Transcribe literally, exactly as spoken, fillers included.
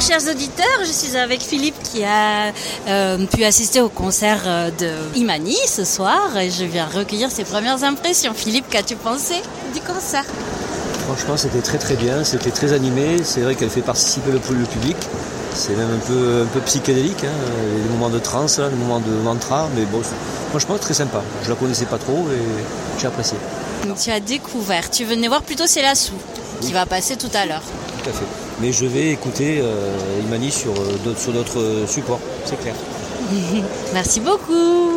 chers auditeurs, je suis avec Philippe qui a euh, pu assister au concert de Imani ce soir et je viens recueillir ses premières impressions. Philippe, qu'as-tu pensé du concert ? Franchement, c'était très très bien, c'était très animé. C'est vrai qu'elle fait participer le, le public. C'est même un peu, un peu psychédélique, hein. Des moments de trance, là, des moments de mantra, mais bon, franchement très sympa. Je la connaissais pas trop et j'ai apprécié. Donc, tu as découvert, tu venais voir plutôt C'est Lassou qui va passer tout à l'heure. Tout à fait. Mais je vais écouter euh, Imani sur, euh, d'autres, sur d'autres supports, c'est clair. Merci beaucoup.